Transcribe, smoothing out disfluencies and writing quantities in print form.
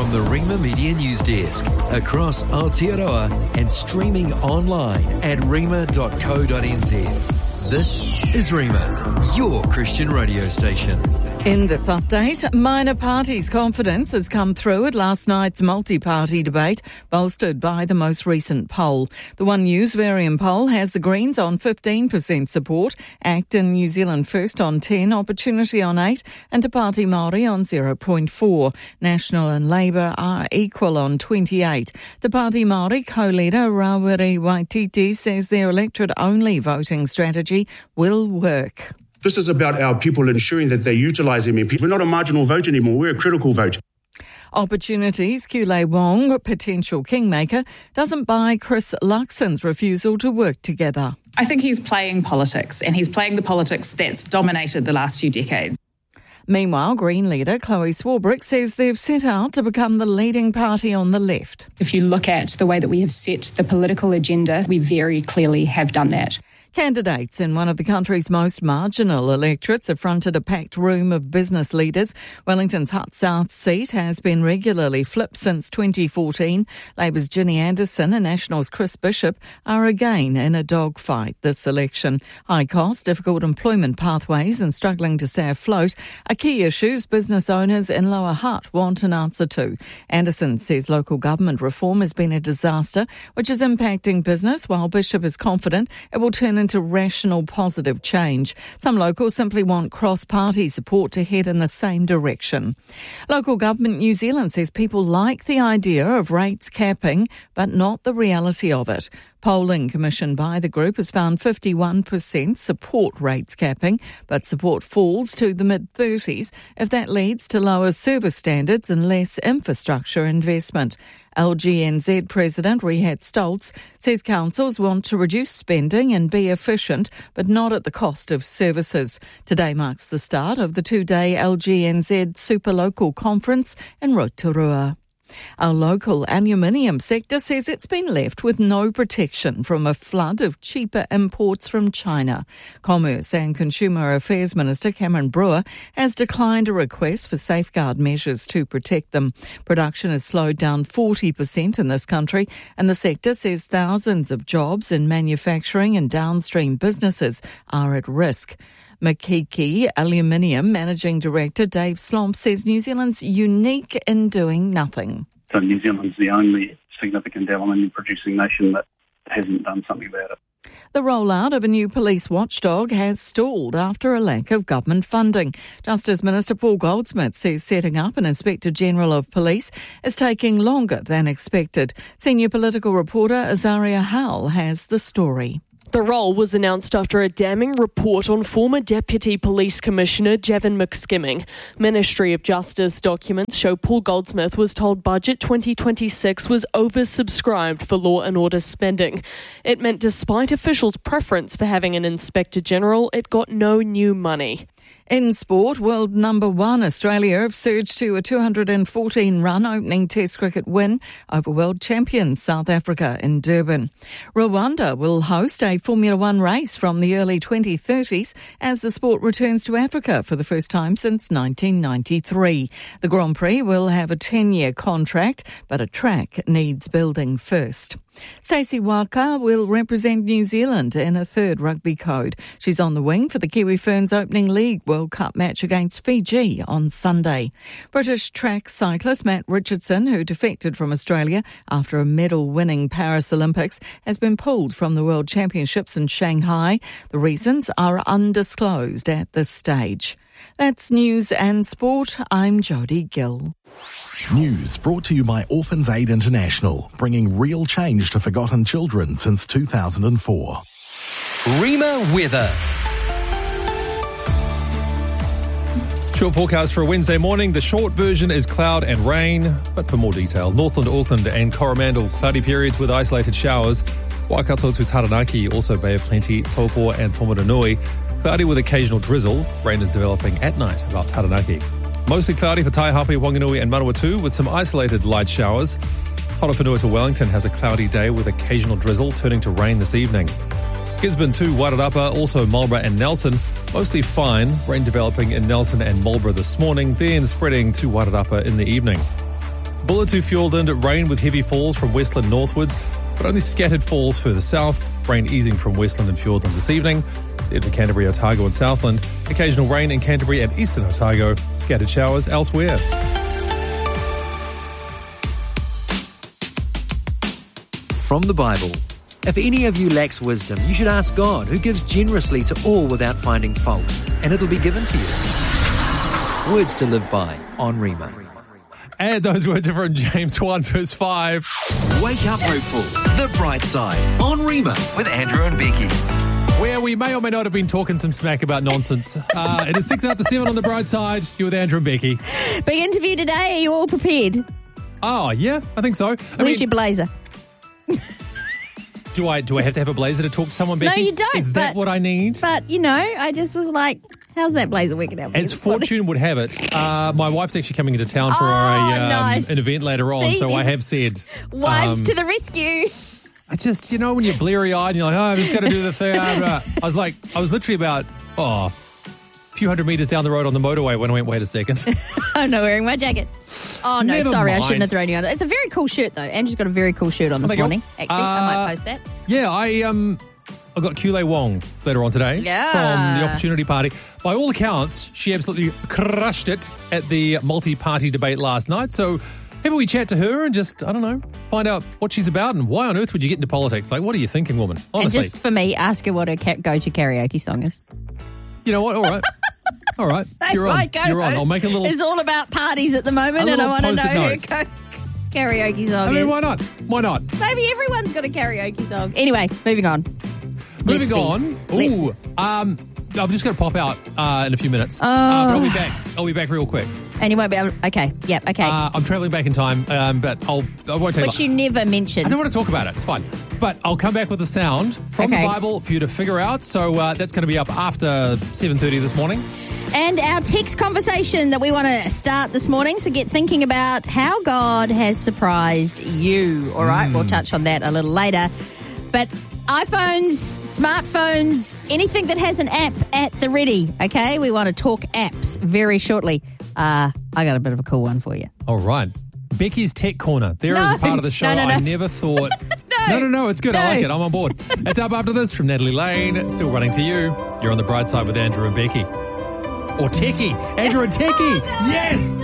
from the Rima Media News Desk across Aotearoa and streaming online at rima.co.nz. This is Rima, your Christian radio station. In this update, minor parties' confidence has come through at last night's multi-party debate, bolstered by the most recent poll. The One News Varian poll has the Greens on 15% support, ACT and New Zealand First on 10, Opportunity on 8, and Te Pāti Māori on 0.4. National and Labour are equal on 28. Te Pāti Māori co-leader Rawiri Waititi says their electorate-only voting strategy will work. This is about our people ensuring that they utilise MMP. We're not a marginal vote anymore, we're a critical vote. Opportunities, Kulei Wong, potential kingmaker, doesn't buy Chris Luxon's refusal to work together. I think he's playing politics, and he's playing the politics that's dominated the last few decades. Meanwhile, Green leader Chloe Swarbrick says they've set out to become the leading party on the left. If you look at the way that we have set the political agenda, we very clearly have done that. Candidates in one of the country's most marginal electorates have fronted a packed room of business leaders. Wellington's Hutt South seat has been regularly flipped since 2014. Labour's Ginny Anderson and National's Chris Bishop are again in a dogfight this election. High cost, difficult employment pathways and struggling to stay afloat are key issues business owners in Lower Hutt want an answer to. Anderson says local government reform has been a disaster, which is impacting business, while Bishop is confident it will turn into rational, positive change. Some locals simply want cross-party support to head in the same direction. Local government New Zealand says people like the idea of rates capping, but not the reality of it. Polling commissioned by the group has found 51% support rates capping, but support falls to the mid-30s if that leads to lower service standards and less infrastructure investment. LGNZ President Rehat Stoltz says councils want to reduce spending and be efficient, but not at the cost of services. Today marks the start of the two-day LGNZ Super Local Conference in Rotorua. Our local aluminium sector says it's been left with no protection from a flood of cheaper imports from China. Commerce and Consumer Affairs Minister Cameron Brewer has declined a request for safeguard measures to protect them. Production has slowed down 40% in this country, and the sector says thousands of jobs in manufacturing and downstream businesses are at risk. Makiki Aluminium Managing Director Dave Slomp says New Zealand's unique in doing nothing. So New Zealand's the only significant aluminium producing nation that hasn't done something about it. The rollout of a new police watchdog has stalled after a lack of government funding. Justice Minister Paul Goldsmith says setting up an Inspector General of Police is taking longer than expected. Senior political reporter Azaria Howell has the story. The role was announced after a damning report on former Deputy Police Commissioner Javin McSkimming. Ministry of Justice documents show Paul Goldsmith was told Budget 2026 was oversubscribed for law and order spending. It meant despite officials' preference for having an Inspector General, it got no new money. In sport, world number one Australia have surged to a 214-run opening Test cricket win over world champions South Africa in Durban. Rwanda will host a Formula One race from the early 2030s as the sport returns to Africa for the first time since 1993. The Grand Prix will have a 10-year contract, but a track needs building first. Stacey Waka will represent New Zealand in a third rugby code. She's on the wing for the Kiwi Ferns opening league World Cup match against Fiji on Sunday. British track cyclist Matt Richardson, who defected from Australia after a medal-winning Paris Olympics, has been pulled from the World Championships in Shanghai. The reasons are undisclosed at this stage. That's news and sport. I'm Jodie Gill. News brought to you by Orphans Aid International, bringing real change to forgotten children since 2004. Rima weather. Short forecast for a Wednesday morning. The short version is cloud and rain, but for more detail, Northland, Auckland and Coromandel, cloudy periods with isolated showers. Waikato to Taranaki, also Bay of Plenty, Taupo and Tomoranui, cloudy with occasional drizzle. Rain is developing at night about Taranaki. Mostly cloudy for Taihape, Wanganui and Manawatu with some isolated light showers. Horowhenua to Wellington has a cloudy day with occasional drizzle turning to rain this evening. Gisborne to Wairarapa, also Marlborough and Nelson, mostly fine. Rain developing in Nelson and Marlborough this morning, then spreading to Wairarapa in the evening. Bulletu Fjordland, rain with heavy falls from Westland northwards, but only scattered falls further south. Rain easing from Westland and Fjordland this evening. Then to Canterbury, Otago and Southland. Occasional rain in Canterbury and eastern Otago. Scattered showers elsewhere. From the Bible. If any of you lacks wisdom, you should ask God, who gives generously to all without finding fault, and it'll be given to you. Words to live by on Rima. And those words are from James 1 verse 5. Wake up hopeful. The Bright Side on Rima with Andrew and Becky. Where we may or may not have been talking some smack about nonsense. It is 6 after 7 on The Bright Side. You're with Andrew and Becky. Big interview today. Are you all prepared? Oh, yeah, I think so. Where's your blazer? Do I have to have a blazer to talk to someone, Becky? No, you don't. Is that what I need? But, I just was like, how's that blazer working out? As fortune would have it, my wife's actually coming into town for an event later on, so I have said... Wives to the rescue. I just, when you're bleary-eyed and you're like, I'm just going to do the thing. I was literally about, a few hundred metres down the road on the motorway when I went, wait a second. I'm not wearing my jacket. Oh, no, Never sorry, mind. I shouldn't have thrown you under. It's a very cool shirt, though. Andrew's got a very cool shirt on this morning. Actually, I might post that. Yeah, I got Kulei Wong later on today from the Opportunity Party. By all accounts, she absolutely crushed it at the multi-party debate last night. So have a wee chat to her and just, find out what she's about and why on earth would you get into politics? Like, what are you thinking, woman? Honestly. And just for me, ask her what her go-to karaoke song is. You know what? All right. All right. You're on. You're on. I'll make a little... It's all about parties at the moment, and I want to know her karaoke song. I mean, why not? Why not? Maybe everyone's got a karaoke song. Anyway, moving on. Moving on. Ooh. I'm just going to pop out in a few minutes. But I'll be back. I'll be back real quick. And you won't be able... Okay. Yep. Okay. I'm travelling back in time, but I won't take... Which you never mentioned. I don't want to talk about it. It's fine. But I'll come back with a sound from the Bible for you to figure out. So that's going to be up after 7:30 this morning. And our text conversation that we want to start this morning. So get thinking about how God has surprised you. All right. We'll touch on that a little later. But... iPhones, smartphones, anything that has an app at the ready, okay? We want to talk apps very shortly. I got a bit of a cool one for you. All right. Becky's Tech Corner. There is a part of the show I never thought... No, it's good. I like it. I'm on board. It's up after this from Natalie Lane. Still running to you. You're on The Bright Side with Andrew and Becky. Or Techie. Andrew and Techie. Yes!